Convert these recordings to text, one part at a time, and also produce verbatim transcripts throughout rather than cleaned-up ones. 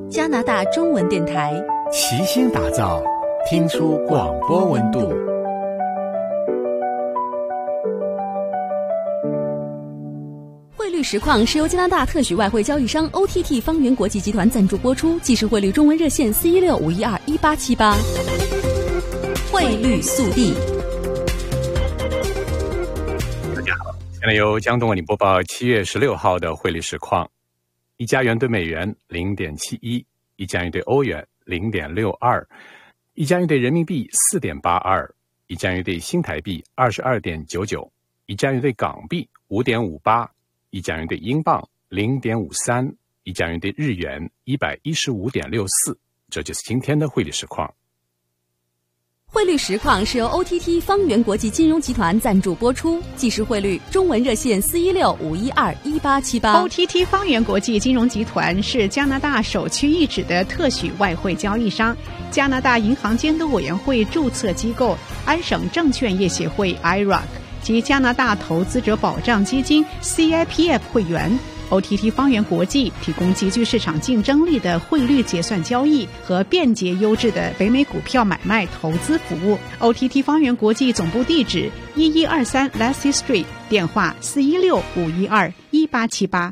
加拿大中文电台， 齐心打造，听出广播温度。 汇率实况是由加拿大特许外汇交易商 O T T 方圆国际集团赞助播出，即时汇率中文热线四一六五一二一八七八。汇率速递。 大家好，现在由江东为你播报七月十六号的汇率实况。一加元对美元零点七一，一加元对欧元零点六二，一加元对人民币四点八二，一加元对新台币二十二点九九，一加元对港币五点五八，一加元对英镑零点五三，一加元对日元一百一十五点六四。这就是今天的汇率实况。 汇率实况是由 O T T 方圆国际金融集团赞助播出，即时汇率中文热线四一六五一二一八七八。 O T T 方圆国际金融集团是加拿大首屈一指的特许外汇交易商，加拿大银行监督委员会注册机构安省证券业协会 I R A C 及加拿大投资者保障基金 C I P F 会员。O T T 方圆国际提供极具市场竞争力的汇率结算交易和便捷优质的北美股票买卖投资服务。O T T 方圆国际总部地址一一二三 Lassie Street， 电话四一六五一二一八七八。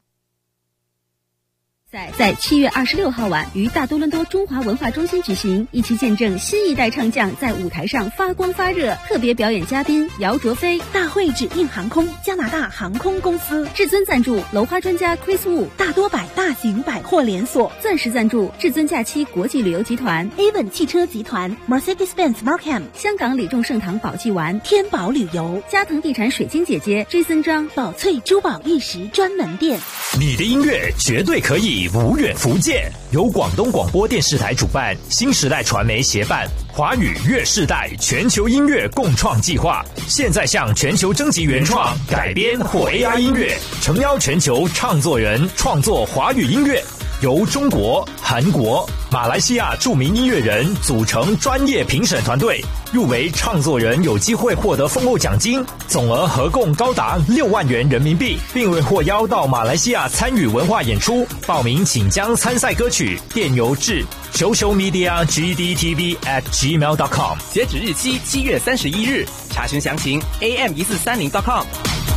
在在七月二十六号晚于大多伦多中华文化中心举行，一起见证新一代唱将在舞台上发光发热。特别表演嘉宾姚卓飞， 大会指印航空加拿大航空公司， 至尊赞助楼花专家 Chris Wu， 大多百大型百货连锁， 钻石赞助至尊假期国际旅游集团 Avon 汽车集团 Mercedes-Benz Markham， 香港李众盛堂宝记丸天宝旅游， 加藤地产水晶姐姐 Jason 张宝翠珠宝玉石专门店。 你的音乐绝对可以无远弗届，由广东广播电视台主办，新时代传媒协办，华语乐世代全球音乐共创计划，现在向全球征集原创、改编或 A I 音乐，诚邀全球唱作人创作华语音乐。由中国、韩国、马来西亚著名音乐人组成专业评审团队，入围唱作人有机会获得丰厚奖金，总额合共高达六万元人民币，并未获邀到马来西亚参与文化演出。报名请将参赛歌曲电邮至 social media g d t v at gmail dot com， 截止日期七月三十一日，查询详情 a m一四三零 dot com。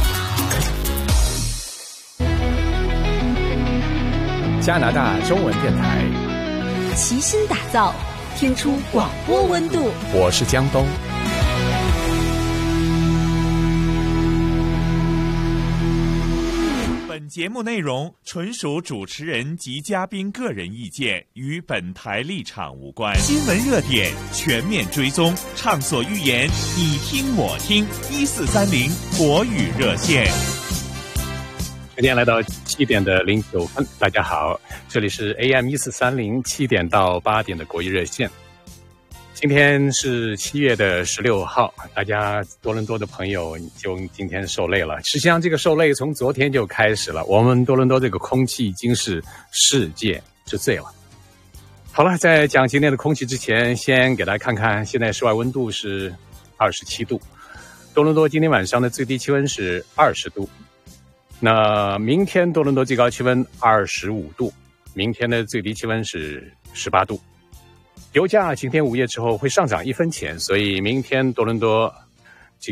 加拿大中文电台， 齐心打造，听出广播温度。 我是江东。 本节目内容纯属主持人及嘉宾个人意见，与本台立场无关。新闻热点全面追踪，畅所欲言，你听我听。一四三零国语热线。 时间来到七点的零九分，大家好，这里是 A M 一四三零七点到八点的国语热线。今天是七月的十六号，大家多伦多的朋友就今天受累了。实际上，这个受累从昨天就开始了。我们多伦多这个空气已经是世界之最了。好了，在讲今天的空气之前，先给大家看看现在室外温度是二十七度，多伦多今天晚上的最低气温是二十度。那明天多伦多最高气温二十五度，明天的最低气温是十八度。油价今天午夜之后会上涨一分钱，所以明天多伦多